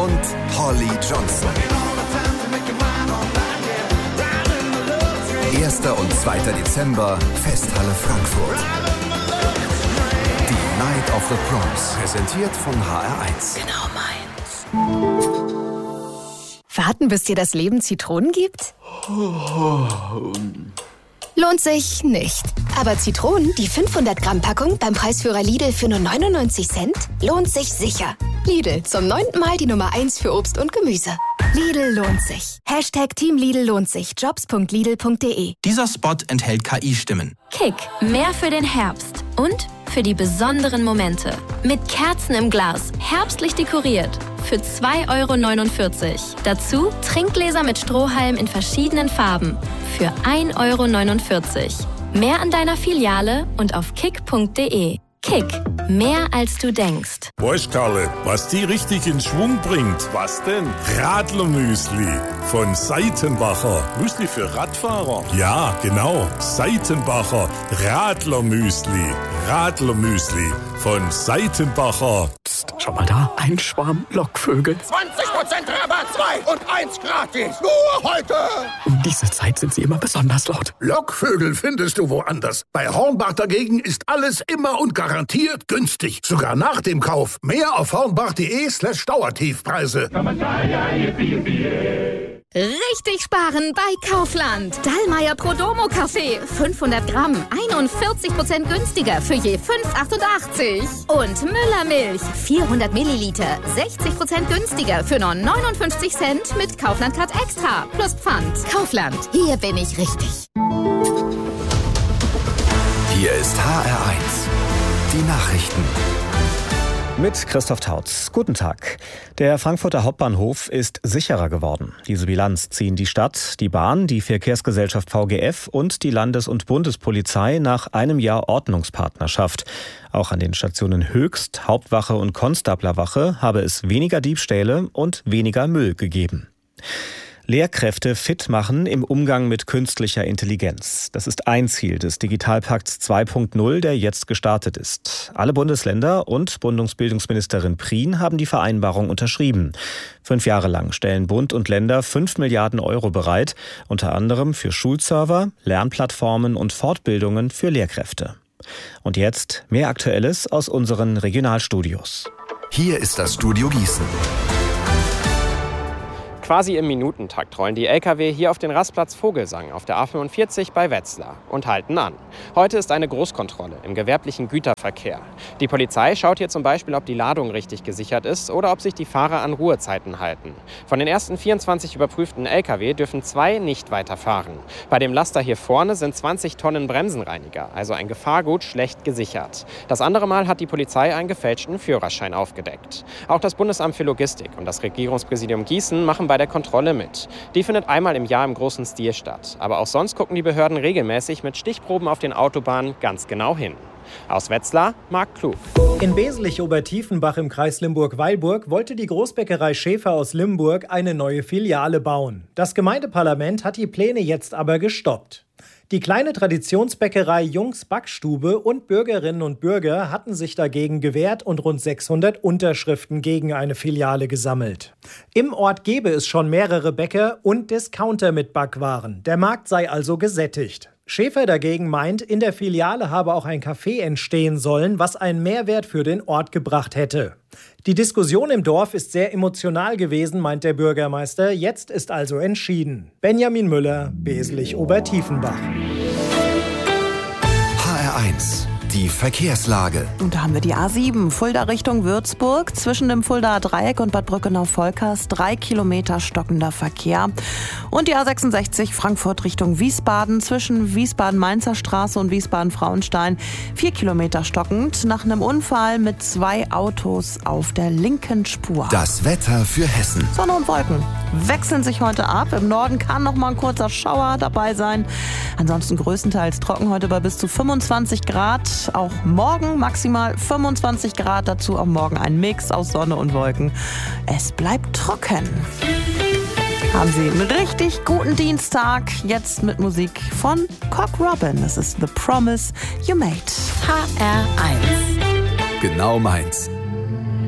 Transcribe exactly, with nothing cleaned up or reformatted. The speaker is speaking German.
und Holly Johnson. erster und zweiter Dezember, Festhalle Frankfurt. Die Night of the Proms, präsentiert von H R eins. Genau meins. Warten, bis dir das Leben Zitronen gibt? Lohnt sich nicht. Aber Zitronen, die fünfhundert Gramm Packung beim Preisführer Lidl für nur neunundneunzig Cent, lohnt sich sicher. Lidl, zum neunten Mal die Nummer eins für Obst und Gemüse. Lidl lohnt sich. Hashtag Team Lidl lohnt sich. Jobs punkt lidl punkt de. Dieser Spot enthält K I-Stimmen. Kick, mehr für den Herbst und für die besonderen Momente. Mit Kerzen im Glas, herbstlich dekoriert. Für zwei Euro neunundvierzig. Dazu Trinkgläser mit Strohhalm in verschiedenen Farben. Für ein Euro neunundvierzig. Mehr an deiner Filiale und auf kick punkt de. Kick, mehr als du denkst. Weißt Karle, was die richtig in Schwung bringt? Was denn? Radlermüsli von Seitenbacher. Müsli für Radfahrer? Ja, genau. Seitenbacher Radlermüsli. Radlermüsli von Seitenbacher. Psst, schau mal da. Ein Schwarm Lockvögel. zwanzig Prozent Rabatt, zwei und eins gratis. Nur heute. Um diese Zeit sind sie immer besonders laut. Lockvögel findest du woanders. Bei Hornbach dagegen ist alles immer und garantiert günstig. Sogar nach dem Kauf. Mehr auf hornbach.de slash Dauertiefpreise. Richtig sparen bei Kaufland. Dallmayr Prodomo Kaffee. fünfhundert Gramm. einundvierzig Prozent günstiger für je fünf Euro achtundachtzig. Und Müller Milch. vierhundert Milliliter. sechzig Prozent günstiger für nur neunundfünfzig Cent mit Kaufland Card Extra. Plus Pfand. Kaufland. Hier bin ich richtig. Hier ist H R eins. Die Nachrichten. Mit Christoph Tautz. Guten Tag. Der Frankfurter Hauptbahnhof ist sicherer geworden. Diese Bilanz ziehen die Stadt, die Bahn, die Verkehrsgesellschaft V G F und die Landes- und Bundespolizei nach einem Jahr Ordnungspartnerschaft. Auch an den Stationen Höchst, Hauptwache und Konstablerwache habe es weniger Diebstähle und weniger Müll gegeben. Lehrkräfte fit machen im Umgang mit künstlicher Intelligenz. Das ist ein Ziel des Digitalpakts zwei Punkt null, der jetzt gestartet ist. Alle Bundesländer und Bundesbildungsministerin Prien haben die Vereinbarung unterschrieben. Fünf Jahre lang stellen Bund und Länder fünf Milliarden Euro bereit, unter anderem für Schulserver, Lernplattformen und Fortbildungen für Lehrkräfte. Und jetzt mehr Aktuelles aus unseren Regionalstudios. Hier ist das Studio Gießen. Quasi im Minutentakt rollen die L K W hier auf den Rastplatz Vogelsang auf der A fünfundvierzig bei Wetzlar und halten an. Heute ist eine Großkontrolle im gewerblichen Güterverkehr. Die Polizei schaut hier zum Beispiel, ob die Ladung richtig gesichert ist oder ob sich die Fahrer an Ruhezeiten halten. Von den ersten vierundzwanzig überprüften L K W dürfen zwei nicht weiterfahren. Bei dem Laster hier vorne sind zwanzig Tonnen Bremsenreiniger, also ein Gefahrgut, schlecht gesichert. Das andere Mal hat die Polizei einen gefälschten Führerschein aufgedeckt. Auch das Bundesamt für Logistik und das Regierungspräsidium Gießen machen bei der Kontrolle mit. Die findet einmal im Jahr im großen Stil statt. Aber auch sonst gucken die Behörden regelmäßig mit Stichproben auf den Autobahnen ganz genau hin. Aus Wetzlar, Marc Klug. In Beselich-Obertiefenbach im Kreis Limburg-Weilburg wollte die Großbäckerei Schäfer aus Limburg eine neue Filiale bauen. Das Gemeindeparlament hat die Pläne jetzt aber gestoppt. Die kleine Traditionsbäckerei Jungs Backstube und Bürgerinnen und Bürger hatten sich dagegen gewehrt und rund sechshundert Unterschriften gegen eine Filiale gesammelt. Im Ort gäbe es schon mehrere Bäcker und Discounter mit Backwaren. Der Markt sei also gesättigt. Schäfer dagegen meint, in der Filiale habe auch ein Café entstehen sollen, was einen Mehrwert für den Ort gebracht hätte. Die Diskussion im Dorf ist sehr emotional gewesen, meint der Bürgermeister. Jetzt ist also entschieden. Benjamin Müller, Beselich-Obertiefenbach. H R eins. Die Verkehrslage. Und da haben wir die A sieben, Fulda Richtung Würzburg, zwischen dem Fuldaer Dreieck und Bad Brückenau-Volkers, drei Kilometer stockender Verkehr. Und die A sechsundsechzig, Frankfurt Richtung Wiesbaden, zwischen Wiesbaden-Mainzer Straße und Wiesbaden-Frauenstein, vier Kilometer stockend, nach einem Unfall mit zwei Autos auf der linken Spur. Das Wetter für Hessen. Sonne und Wolken wechseln sich heute ab. Im Norden kann noch mal ein kurzer Schauer dabei sein. Ansonsten größtenteils trocken heute bei bis zu fünfundzwanzig Grad. Auch morgen maximal fünfundzwanzig Grad, dazu auch morgen ein Mix aus Sonne und Wolken. Es bleibt trocken. Haben Sie einen richtig guten Dienstag. Jetzt mit Musik von Cock Robin. Das ist The Promise You Made. H R eins. Genau meins.